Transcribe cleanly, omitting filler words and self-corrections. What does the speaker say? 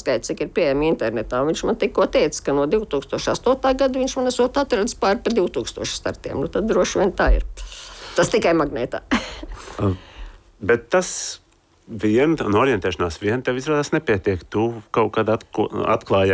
skaits, cik ir pieejami internetā. Viņš man tikko teica, ka no 2008. gada viņš man esot atradis pāri pa 2000 startiem. Nu, tad droši vien tā ir. Tas tikai magnētā. Bet tas vien, un orientēšanās vien tev izrādās nepietiek. Tu kaut kad atklāji